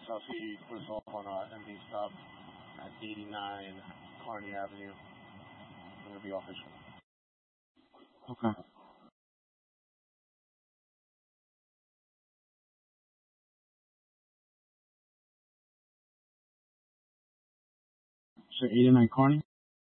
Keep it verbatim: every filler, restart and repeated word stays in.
So if he put us off on our ending stop at eighty-nine Kearney Avenue, I'm going to be off this one. Okay. So eighty-nine Kearney?